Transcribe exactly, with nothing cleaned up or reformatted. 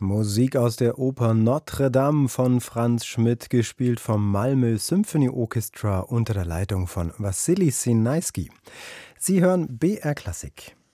Musik aus der Oper Notre Dame von Franz Schmidt, gespielt vom Malmö Symphony Orchestra unter der Leitung von Wassily Sinaisky. Sie hören B R Klassik.